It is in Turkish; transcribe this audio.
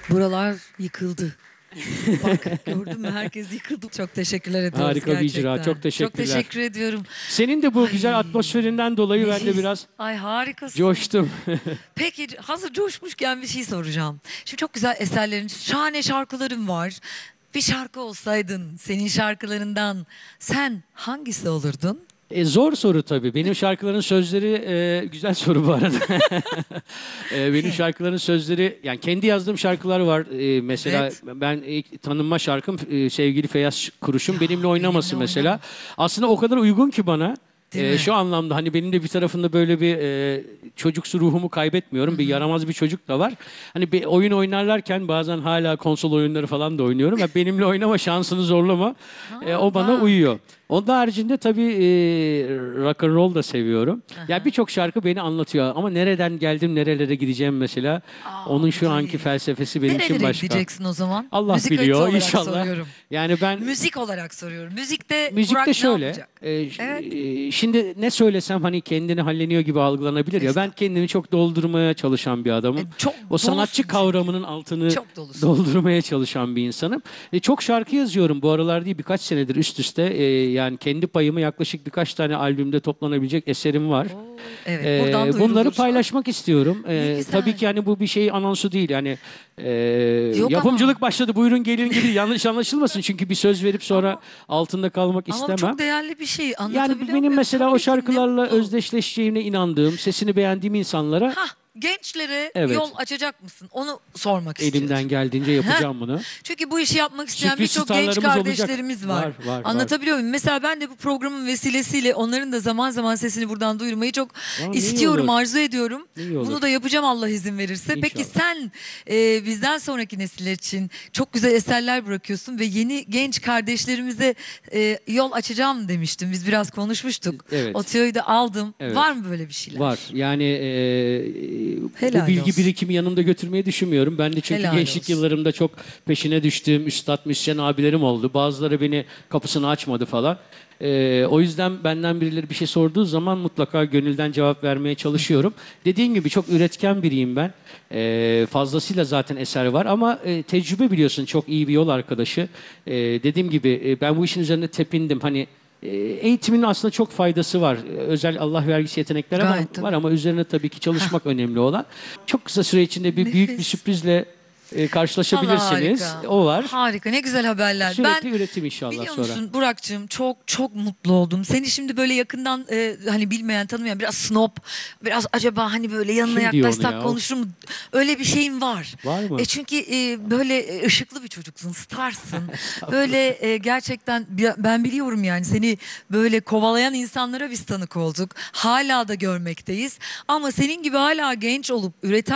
Buralar yıkıldı. Bak gördün mü, herkes yıkıldı. Çok teşekkürler ediyoruz Harika bir gerçekten. icra. Çok teşekkürler. Çok teşekkür ediyorum. Senin de bu Ay, güzel atmosferinden dolayı ben de nefis. biraz Ay harikasın. coştum. Peki hazır coşmuşken bir şey soracağım. Şimdi çok güzel eserlerin, şahane şarkıların var. Bir şarkı olsaydın senin şarkılarından sen hangisi olurdun? Zor soru tabii. Benim şarkıların sözleri güzel soru bu arada. Benim şarkıların sözleri yani kendi yazdığım şarkılar var. Mesela Evet. ben ilk tanınma şarkım sevgili Feyyaz Kuruş'un Ya, benimle oynaması benimle mesela. oynama. Aslında o kadar uygun ki bana. Değil mi? Şu anlamda hani benim de bir tarafında böyle bir çocuksu ruhumu kaybetmiyorum. Bir yaramaz bir çocuk da var. Hani bir oyun oynarlarken bazen hala konsol oyunları falan da oynuyorum. Ya benimle oynama, şansını zorlama. O bana bak. uyuyor. Onun haricinde tabii rock and roll da seviyorum. Ya birçok şarkı beni anlatıyor ama nereden geldim, nerelere gideceğim mesela. Onun şu anki Tabii. felsefesi benim için Nerelere başka. gideceksin o zaman? Allah Müzik biliyor olarak inşallah. soruyorum. Yani ben Müzik olarak soruyorum. Müzikte müzikte Burak ne şöyle. yapacak? Evet. Şimdi ne söylesem hani kendini halleniyor gibi algılanabilir ya. Ben kendimi çok doldurmaya çalışan bir adamım. Çok O sanatçı dolusun çünkü. kavramının altını Çok dolusun. doldurmaya çalışan bir insanım. Çok şarkı yazıyorum bu aralar değil, birkaç senedir üst üste. Yani kendi payımı yaklaşık birkaç tane albümde toplanabilecek eserim var. Evet, buradan Bunları duyurulur. paylaşmak istiyorum. güzel. Tabii ki hani bu bir şey anonsu değil. Yani Yok yapımcılık başladı. Buyurun gelin gibi yanlış anlaşılmasın. Çünkü bir söz verip sonra altında kalmak Ama istemem. çok değerli bir şey. Yani Anlatabiliyor benim muyum? mesela Tabii o ki, ne şarkılarla mutlu. özdeşleşeceğine inandığım, sesini beğendiğim insanlara Hah, gençlere evet, yol açacak mısın? Onu sormak istiyorum. elimden geldiğince yapacağım bunu. Çünkü bu işi yapmak isteyen Sürpriz birçok genç starlarımız olacak. kardeşlerimiz var. Var. Anlatabiliyor muyum? Mesela ben de bu programın vesilesiyle onların da zaman zaman sesini buradan duyurmayı çok Aa, ne iyi istiyorum, olur. arzu ediyorum. Ne iyi olur. Bunu da yapacağım Allah izin verirse. Peki İnşallah. sen bizden sonraki nesiller için çok güzel eserler bırakıyorsun ve yeni genç kardeşlerimize yol açacağım demiştim. Biz biraz konuşmuştuk. Evet. O tüyoyu da aldım. Evet. Var mı böyle bir şeyler? Var. Yani Helal bu bilgi olsun. birikimi yanımda götürmeyi düşünmüyorum. Ben de çünkü Helal gençlik olsun. yıllarımda çok peşine düştüğüm üstad müzisyen abilerim oldu. Bazıları beni kapısını açmadı falan. O yüzden benden birileri bir şey sorduğu zaman mutlaka gönülden cevap vermeye çalışıyorum. Dediğim gibi çok üretken biriyim ben. Fazlasıyla zaten eser var ama tecrübe biliyorsun çok iyi bir yol arkadaşı. Dediğim gibi ben bu işin üzerine tepindim. Hani eğitimin aslında çok faydası var. Özel Allah vergisi yetenekler Gayet var ama üzerine tabii ki çalışmak önemli olan. Çok kısa süre içinde büyük bir Nefis. sürprizle karşılaşabilirsiniz. Harika. O var. Harika, ne güzel haberler. Sürekli üretim inşallah Biliyor sonra. musun Burak'cığım, çok mutlu oldum. Seni şimdi böyle yakından hani bilmeyen, tanımayan, biraz snob, biraz acaba hani böyle yanına Kim diyor onu yaklaşsak ya? konuşur mu? Öyle bir şeyin var. Var mı? Çünkü böyle ışıklı bir çocuksun, starsın. Böyle gerçekten ben biliyorum yani seni böyle kovalayan insanlara biz tanık olduk. Hala da görmekteyiz. Ama senin gibi hala genç olup üreten